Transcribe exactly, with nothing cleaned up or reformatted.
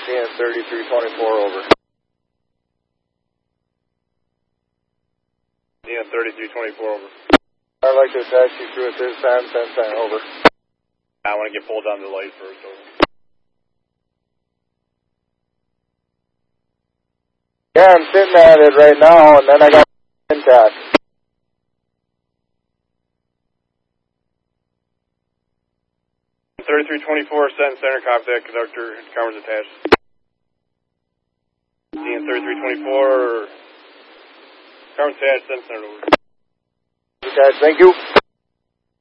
D N thirty-three twenty-four, over. D N thirty-three twenty-four, over. I'd like to taxi through at this time, ten ten, over. I want to get pulled down to the light first, over. Yeah, I'm sitting at it right now, and then I got intact. thirty-three twenty-four, set in center, copy that, conductor, cameras attached. D N thirty-three twenty-four, cameras attached, set in center, over. Okay, thank you.